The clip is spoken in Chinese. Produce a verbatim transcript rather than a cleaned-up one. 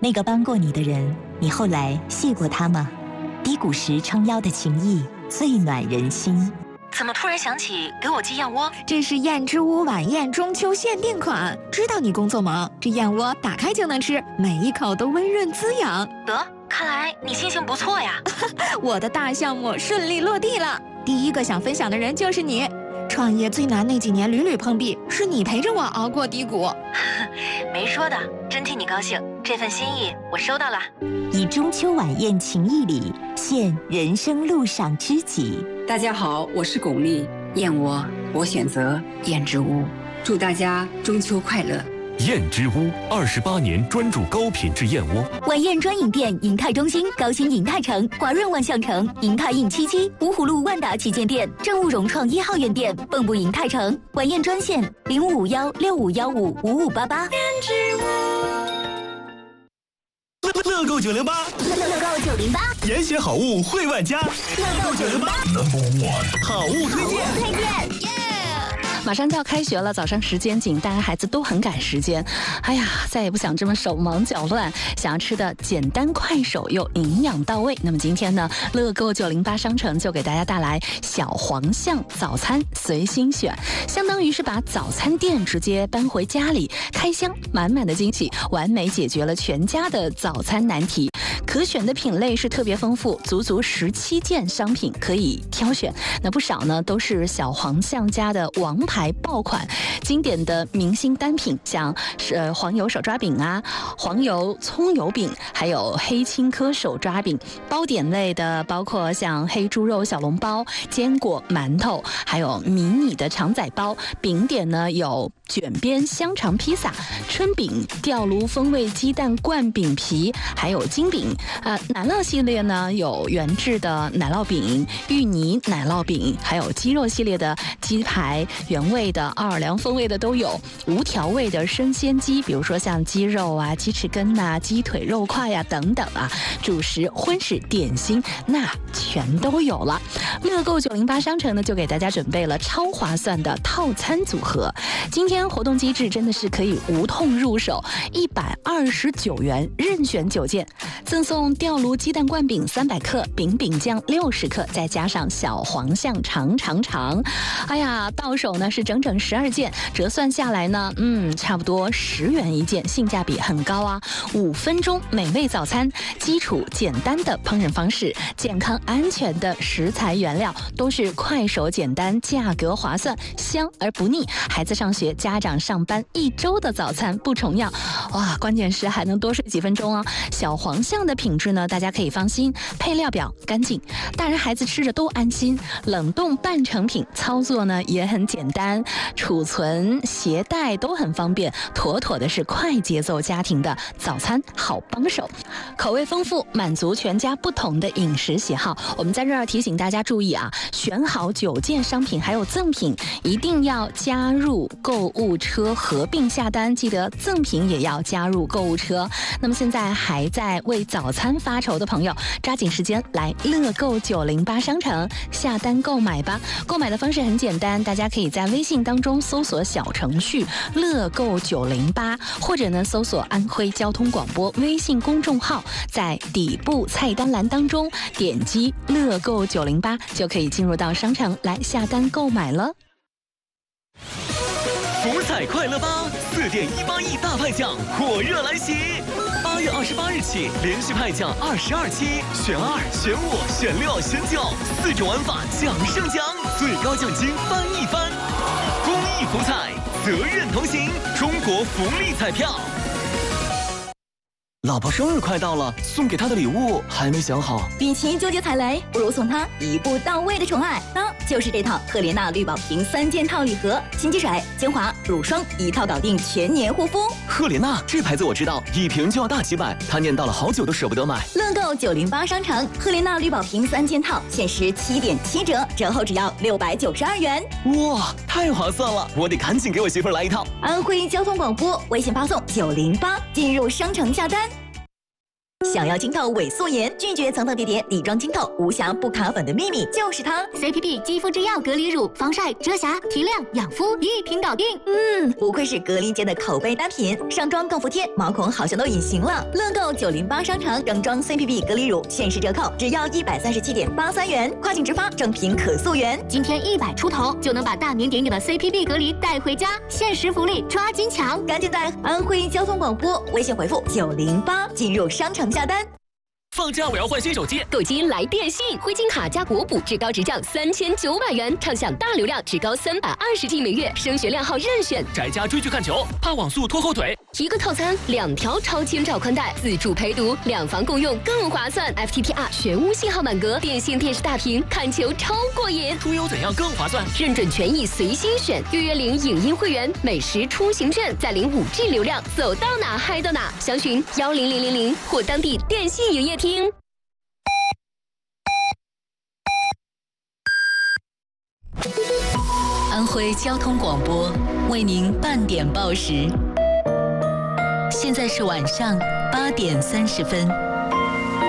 那个帮过你的人，你后来谢过他吗？低谷时撑腰的情谊，最暖人心。 怎么突然想起给我寄燕窝？ 这是燕之屋晚宴中秋限定款，知道你工作忙，这燕窝打开就能吃，每一口都温润滋养。 得，看来你心情不错呀。 我的大项目顺利落地了，第一个想分享的人就是你。创业最难那几年屡屡碰壁，是你陪着我熬过低谷。 没说的，真替你高兴，这份心意我收到了。 以中秋晚宴情谊礼，献人生路上知己。 大家好，我是巩俐，燕窝我选择燕之屋，祝大家中秋快乐。 燕之屋二十八年专注高品质燕窝。 晚宴专营店：银泰中心、高新银泰城、华润万象城、银泰印七七、芜湖路万达旗舰店、正务融创一号院店、蚌埠银泰城。晚宴专线：零五五幺六五幺五五五八八。 燕之屋。 乐购九零八， 乐购九零八， 严选好物惠万家。乐购九零八 ，Number One， 好物推荐， 推荐。 马上就要开学了，早上时间紧，大家孩子都很赶时间。哎呀，再也不想这么手忙脚乱，想要吃的简单快手又营养到位。那么今天呢，乐购九零八商城就给大家带来小黄象早餐随心选，相当于是把早餐店直接搬回家里，开箱满满的惊喜，完美解决了全家的早餐难题。可选的品类是特别丰富，足足十七件商品可以挑选。那不少呢都是小黄象家的王牌爆款，经典的明星单品，像是、呃、黄油手抓饼啊、黄油葱油饼，还有黑青稞手抓饼。包点类的包括像黑猪肉小笼包、坚果馒头，还有迷你的肠仔包。饼点呢有卷边香肠披萨、春饼、吊炉风味鸡蛋灌饼皮，还有金饼。呃，奶酪系列呢有原制的奶酪饼、芋泥奶酪饼，还有鸡肉系列的鸡排，原味的、奥尔良风味的都有，无调味的生鲜鸡，比如说像鸡肉啊、鸡翅根呐、鸡腿肉块呀、啊、等等啊，主食、荤食、点心那全都有了。乐购九零八商城呢就给大家准备了超划算的套餐组合，今天活动机制真的是可以无痛入手，一百二十九元任选九件，赠送吊炉鸡蛋灌饼三百克、饼饼酱六十克，再加上小黄象长长长。哎呀，到手呢是整整十二件，折算下来呢，嗯，差不多十元一件，性价比很高啊！五分钟美味早餐，基础简单的烹饪方式，健康安全的食材原料，都是快手简单，价格划算，香而不腻。孩子上学，家长上班，一周的早餐不重样。哇，关键是还能多睡几分钟啊！小黄象的品质呢，大家可以放心，配料表干净，大人孩子吃着都安心。冷冻半成品，操作呢也很简单，储存携带都很方便，妥妥的是快节奏家庭的早餐好帮手。口味丰富，满足全家不同的饮食喜好。我们在这儿提醒大家注意啊，选好九件商品还有赠品，一定要加入购物车合并下单，记得赠品也要加入购物车。那么现在还在为早餐发愁的朋友，抓紧时间来乐购九零八商城下单购买吧。购买的方式很简单，大家可以在微信当中搜索小程序乐购九零八，或者呢搜索安徽交通广播微信公众号，在底部菜单栏当中点击乐购九零八，就可以进入到商城来下单购买了。 福彩快乐吧，四点一八亿大派奖火热来袭！八月二十八日起，连续派奖二十二期，选二、选五、选六、选九，四种玩法奖胜奖，最高奖金翻一番。公益福彩，责任同行，中国福利彩票。老婆生日快到了，送给她的礼物还没想好。 与其纠结踩雷，不如送她一步到位的宠爱，那就是这套赫莲娜绿宝瓶三件套礼盒，清洁水、精华、乳霜一套搞定，全年护肤。 赫莲娜这牌子我知道，一瓶就要大几百，她念叨了好久都舍不得买。 乐购九零八商城赫莲娜绿宝瓶三件套，限时七点七折，折后只要六百九十二元。 哇，太划算了！我得赶紧给我媳妇儿来一套。 安徽交通广播微信发送九零八进入商城下单。 想要清透伪素颜，拒绝层层叠叠底妆清透，无瑕不卡粉的秘密就是它。 C P B 肌肤之钥隔离乳，防晒、遮瑕、提亮、养肤一瓶搞定。 嗯，不愧是隔离间的口碑单品，上妆更服帖，毛孔好像都隐形了。乐购九零八商城整装 C P B 隔离乳限时折扣，只要一百三十七点八三元，跨境直发，正品可溯源。 今天一百出头就能把大名鼎鼎的 C P B 隔离带回家，限时福利抓紧抢！ 赶紧在安徽交通广播微信回复九零八进入商城下单。 放假我要换新手机， 购机来电信，灰金卡加国补至高直降三千九百元，畅享大流量至高三百二十 G 每月，升学靓号任选。 宅家追剧看球，怕网速拖后腿。 一个套餐，两条超千兆宽带，自助陪读，两房共用更划算。F T T R 全屋信号满格，电信电视大屏，看球超过瘾。 出游怎样更划算？ 认准权益随心选，预约领影音会员，美食出行券，再领五 G 流量，走到哪嗨到哪。详询幺零零零零或当地电信营业厅。 安徽交通广播为您半点报时，现在是晚上八点三十分。